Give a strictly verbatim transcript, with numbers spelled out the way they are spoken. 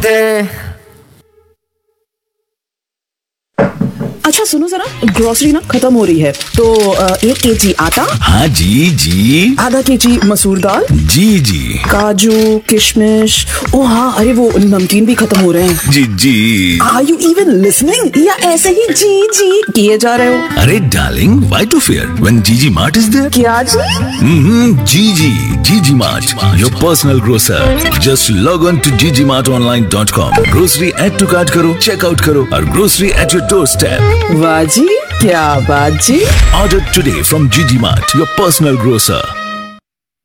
अच्छा सुनो जरा, ग्रोसरी ना खत्म हो रही है तो अ, एक केजी आटा। हाँ जी जी। आधा केजी मसूर दाल। जी जी। काजू किशमिश। ओ हाँ, अरे वो नमकीन भी खत्म हो रहे हैं। जी जी। आर यू इवन लिसनिंग या ऐसे ही जी जी किए जा रहे हो? अरे darling, why to fear when जीजी मार्ट इज देयर? क्या जी? हम्म, जीजी जीजी mart, your personal grocer. Just log on to जीजी mart online dot com. Grocery add to cart करो, चेकआउट करो और grocery at your door step. वाह जी, क्या बात जी। Order today from Gigi Mart, your personal grocer.